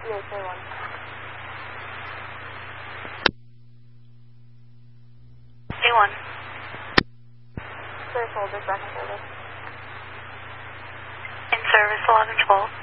A1. A1. Service hold, back in service. In service 1112.